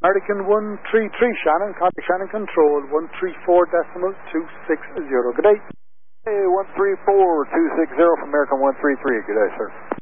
American 133 Shannon, contact Shannon Control, 134.260. Good day. Hey, 134.260 from American 133. Good day, sir.